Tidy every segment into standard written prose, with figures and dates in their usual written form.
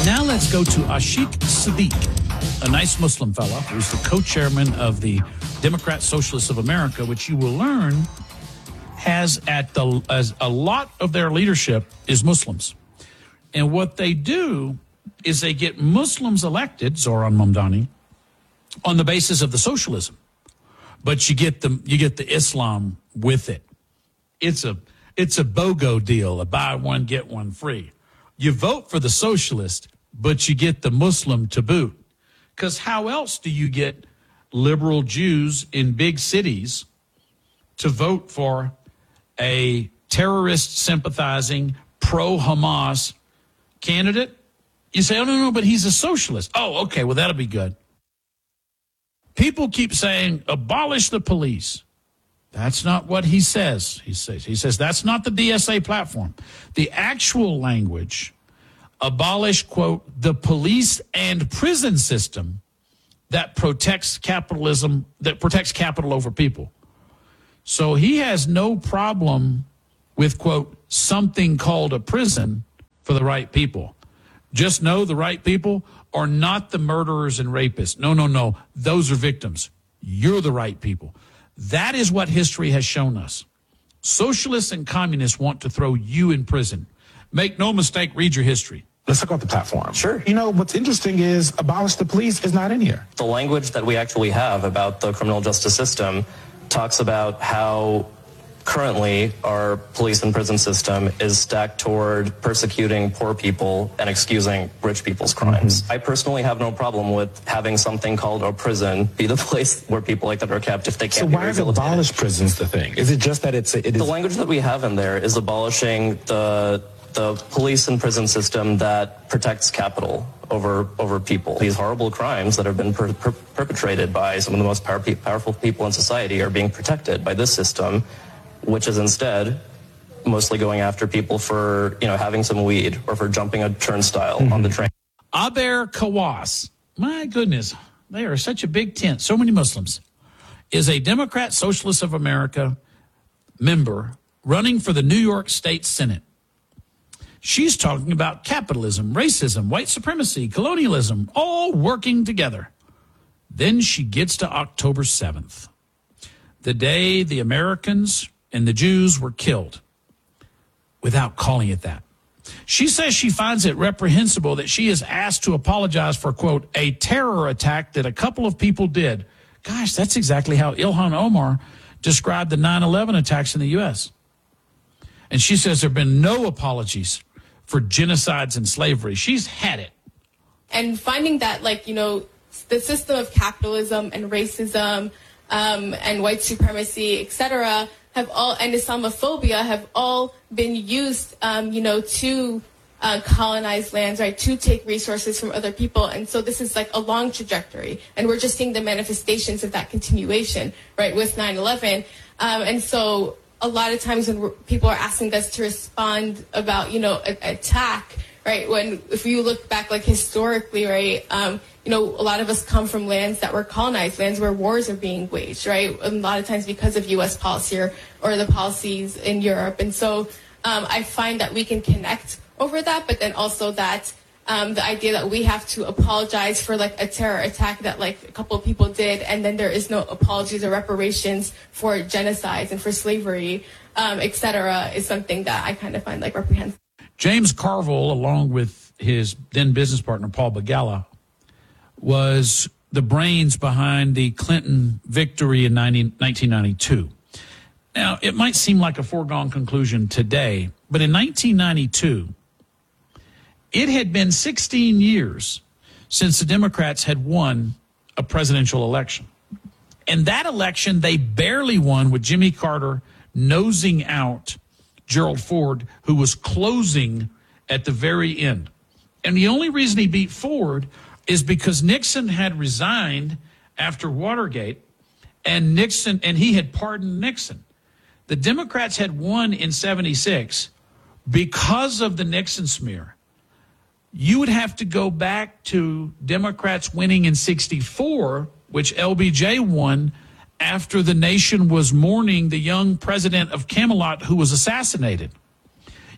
Now let's go to Ashik Siddiq, a nice Muslim fella who's the co-chairman of the Democrat Socialists of America, which you will learn has as a lot of their leadership is Muslims. And what they do is they get Muslims elected, Zoran Mamdani, on the basis of the socialism. But you get the Islam with it. It's a BOGO deal, a buy one, get one free. You vote for the socialist, but you get the Muslim to boot. Because how else do you get liberal Jews in big cities to vote for a terrorist sympathizing pro-Hamas candidate? You say, oh, no, but he's a socialist. Oh, okay, well, that'll be good. People keep saying, abolish the police. That's not what he says. He says that's not the DSA platform. The actual language, abolish, quote, the police and prison system that protects capitalism, that protects capital over people. So he has no problem with, quote, something called a prison for the right people. Just know the right people are not the murderers and rapists. No. Those are victims. You're the right people. That is what history has shown us. Socialists and communists want to throw you in prison. Make no mistake, read your history. Let's talk about the platform. Sure. You know, what's interesting is abolish the police is not in here. The language that we actually have about the criminal justice system talks about how currently our police and prison system is stacked toward persecuting poor people and excusing rich people's crimes. I personally have no problem with having something called a prison be the place where people like that are kept if they can't be rehabilitated. So why is abolish prisons the thing? Is it just that it is... The language that we have in there is abolishing the police and prison system that protects capital over people. These horrible crimes that have been perpetrated by some of the most powerful people in society are being protected by this system, which is instead mostly going after people for, having some weed or for jumping a turnstile on the train. Aber Kawas, my goodness, they are such a big tent, so many Muslims, is a Democrat Socialist of America member running for the New York State Senate. She's talking about capitalism, racism, white supremacy, colonialism, all working together. Then she gets to October 7th, the day the Americans and the Jews were killed, without calling it that. She says she finds it reprehensible that she is asked to apologize for, quote, a terror attack that a couple of people did. Gosh, that's exactly how Ilhan Omar described the 9/11 attacks in the U.S. And she says there have been no apologies for genocides and slavery. She's had it. And finding that, the system of capitalism and racism and white supremacy, et cetera, and Islamophobia have all been used, to colonize lands, right, to take resources from other people. And so this is like a long trajectory. And we're just seeing the manifestations of that continuation, right, with 9/11. And so a lot of times when people are asking us to respond about, an attack, right, if you look back, historically, right, a lot of us come from lands that were colonized, lands where wars are being waged, right, a lot of times because of U.S. policy or the policies in Europe. And so I find that we can connect over that, but then also that the idea that we have to apologize for a terror attack that a couple of people did, and then there is no apologies or reparations for genocides and for slavery, et cetera, is something that I kind of find reprehensible. James Carville, along with his then business partner Paul Begala, was the brains behind the Clinton victory in 1992. Now, it might seem like a foregone conclusion today, but in 1992, it had been 16 years since the Democrats had won a presidential election. And that election, they barely won with Jimmy Carter nosing out Gerald Ford, who was closing at the very end. And the only reason he beat Ford is because Nixon had resigned after Watergate, and he had pardoned Nixon. The Democrats had won in 76 because of the Nixon smear. You would have to go back to Democrats winning in 64, which LBJ won after the nation was mourning the young president of Camelot who was assassinated.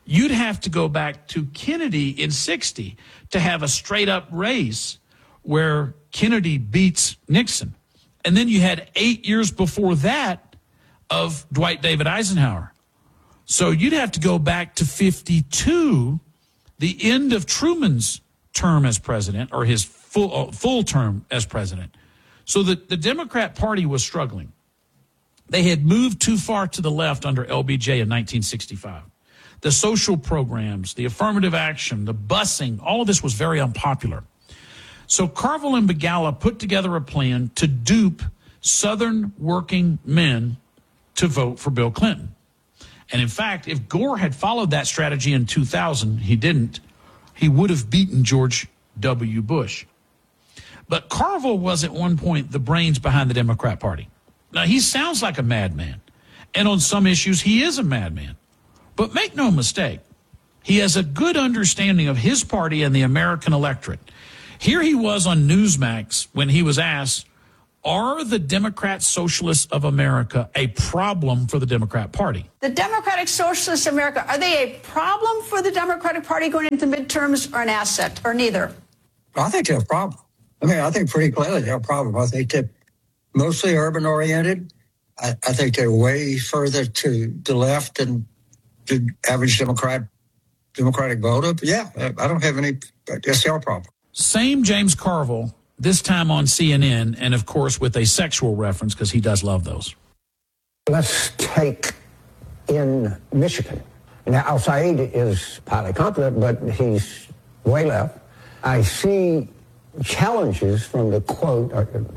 You'd have to go back to Kennedy in 60 to have a straight up race where Kennedy beats Nixon. And then you had 8 years before that of Dwight David Eisenhower. So you'd have to go back to 52, the end of Truman's term as president, or his full term as president. So the Democrat Party was struggling. They had moved too far to the left under LBJ in 1965. The social programs, the affirmative action, the busing, all of this was very unpopular. So Carville and Begala put together a plan to dupe Southern working men to vote for Bill Clinton. And in fact, if Gore had followed that strategy in 2000, he didn't, he would have beaten George W. Bush. But Carville was at one point the brains behind the Democrat Party. Now, he sounds like a madman, and on some issues, he is a madman. But make no mistake, he has a good understanding of his party and the American electorate. Here he was on Newsmax when he was asked, are the Democrat Socialists of America a problem for the Democrat Party? The Democratic Socialists of America, are they a problem for the Democratic Party going into midterms, or an asset, or neither? I think they're a problem. I mean, I think pretty clearly they're a problem. I think they're mostly urban-oriented. I think they're way further to the left than the average Democratic voter. But yeah, I don't have any, I guess they're a problem. Same James Carville, this time on CNN, and of course with a sexual reference, because he does love those. Let's take in Michigan. Now, Al-Said is highly competent, but he's way left. I see challenges from the, quote,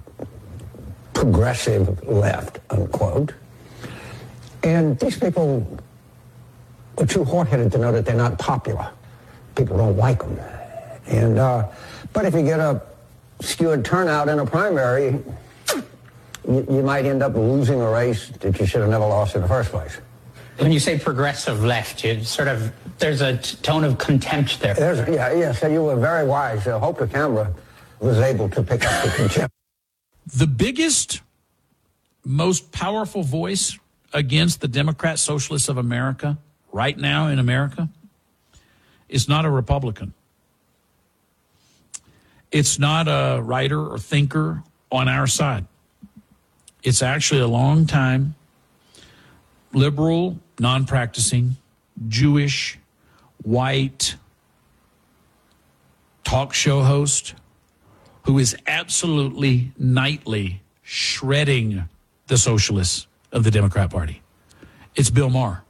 progressive left, unquote. And these people are too hard-headed to know that they're not popular. People don't like them. And but if you get a skewed turnout in a primary, you might end up losing a race that you should have never lost in the first place. When you say progressive left, you sort of, there's a tone of contempt there. So you were very wise. Hope the camera was able to pick up the contempt. The biggest, most powerful voice against the Democrat Socialists of America right now in America is not a Republican. It's not a writer or thinker on our side. It's actually a long-time liberal, non-practicing, Jewish, white talk show host who is absolutely nightly shredding the socialists of the Democrat Party. It's Bill Maher.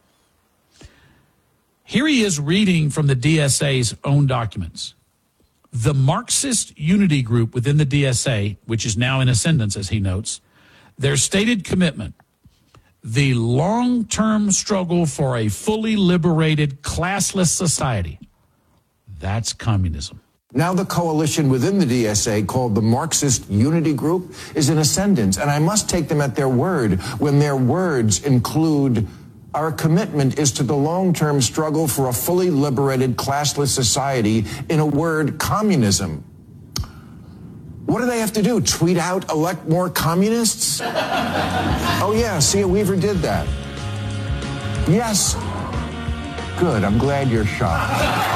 Here he is reading from the DSA's own documents. The Marxist Unity Group within the DSA, which is now in ascendance, as he notes, their stated commitment, the long-term struggle for a fully liberated, classless society. That's communism. Now the coalition within the DSA, called the Marxist Unity Group, is in ascendance, and I must take them at their word when their words include, our commitment is to the long-term struggle for a fully liberated, classless society, in a word, communism. What do they have to do? Tweet out, elect more communists? Oh yeah, Sia Weaver did that. Yes. Good, I'm glad you're shocked.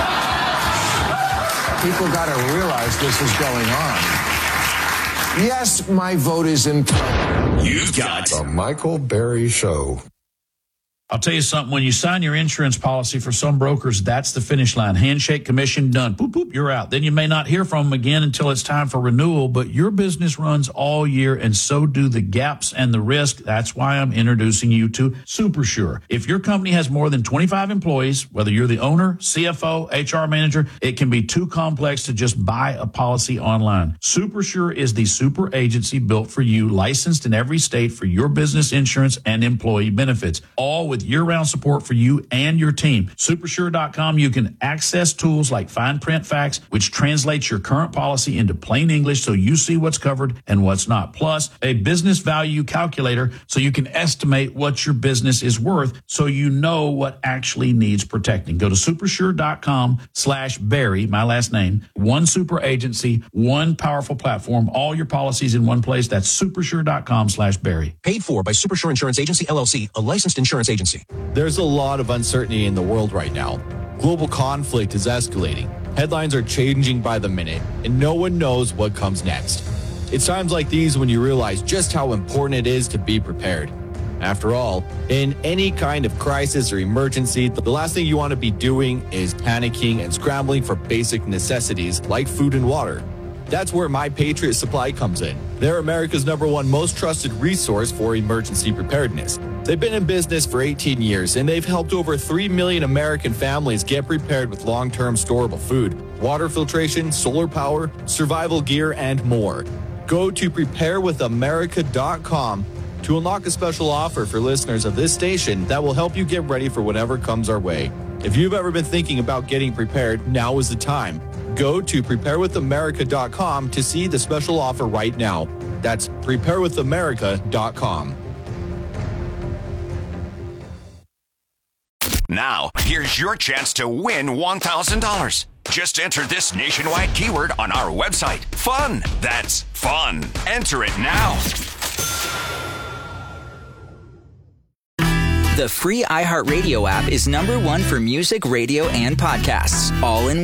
People got to realize this is going on. Yes, my vote is in. You've got the Michael Berry Show. I'll tell you something, when you sign your insurance policy for some brokers, that's the finish line. Handshake, commission, done. Boop, boop, you're out. Then you may not hear from them again until it's time for renewal, but your business runs all year, and so do the gaps and the risk. That's why I'm introducing you to SuperSure. If your company has more than 25 employees, whether you're the owner, CFO, HR manager, it can be too complex to just buy a policy online. SuperSure is the super agency built for you, licensed in every state for your business insurance and employee benefits, all with year-round support for you and your team. Supersure.com, you can access tools like Fine Print Facts, which translates your current policy into plain English so you see what's covered and what's not. Plus, a business value calculator so you can estimate what your business is worth so you know what actually needs protecting. Go to supersure.com/Barry, my last name. One super agency, one powerful platform, all your policies in one place. That's supersure.com/Barry. Paid for by Supersure Insurance Agency, LLC, a licensed insurance agency. democracy. There's a lot of uncertainty in the world right now. Global conflict is escalating. Headlines are changing by the minute, and no one knows what comes next. It's times like these when you realize just how important it is to be prepared. After all, in any kind of crisis or emergency, the last thing you want to be doing is panicking and scrambling for basic necessities like food and water. That's where My Patriot Supply comes in. They're America's #1 most trusted resource for emergency preparedness. They've been in business for 18 years, and they've helped over 3 million American families get prepared with long-term storable food, water filtration, solar power, survival gear, and more. Go to preparewithamerica.com to unlock a special offer for listeners of this station that will help you get ready for whatever comes our way. If you've ever been thinking about getting prepared, now is the time. Go to preparewithamerica.com to see the special offer right now. That's preparewithamerica.com. Now, here's your chance to win $1,000. Just enter this nationwide keyword on our website. Fun. That's fun. Enter it now. The free iHeartRadio app is #1 for music, radio, and podcasts, all in